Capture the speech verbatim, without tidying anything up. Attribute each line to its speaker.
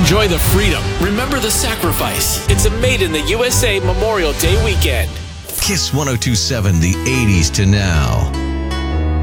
Speaker 1: enjoy the freedom. Remember the sacrifice. It's a Made in the U S A Memorial Day weekend.
Speaker 2: Kiss one oh two point seven, the eighties to now.